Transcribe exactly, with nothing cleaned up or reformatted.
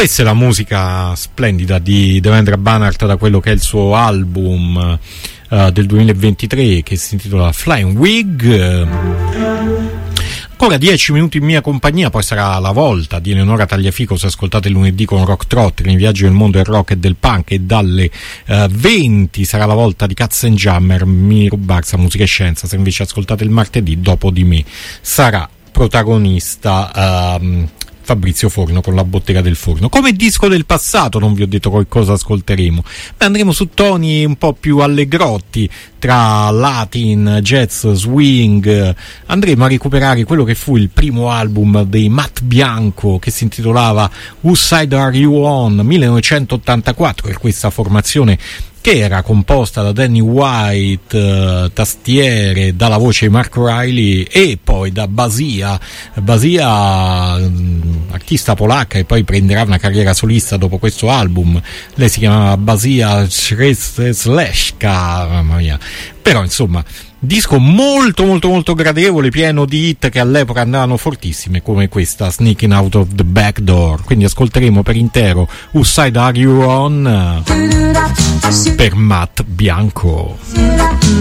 questa è la musica splendida di Devendra Banhart da quello che è il suo album uh, del duemilaventitré che si intitola Flying Wig. Ancora dieci minuti in mia compagnia, poi sarà la volta di Eleonora Tagliafico, se ascoltate lunedì con Rock Trot, in viaggio nel mondo del rock e del punk, e dalle uh, venti sarà la volta di Katzenjammer, Mini Barza, Musica e Scienza, se invece ascoltate il martedì, dopo di me sarà protagonista uh, Fabrizio Forno con La Bottega del Forno. Come disco del passato non vi ho detto che cosa ascolteremo, ma andremo su toni un po' più allegrotti, tra Latin, jazz, swing. Andremo a recuperare quello che fu il primo album dei Matt Bianco, che si intitolava Whose Side Are You On, millenovecentottantaquattro, e questa formazione che era composta da Danny White, uh, tastiere, dalla voce di Mark Riley, e poi da Basia, Basia um, artista polacca, e poi prenderà una carriera solista dopo questo album. Lei si chiamava Basia Sleszka, mamma mia. Però insomma, disco molto molto molto gradevole, pieno di hit che all'epoca andavano fortissime, come questa Sneaking Out of the Back Door. Quindi ascolteremo per intero Whose Side Are You On per Matt Bianco.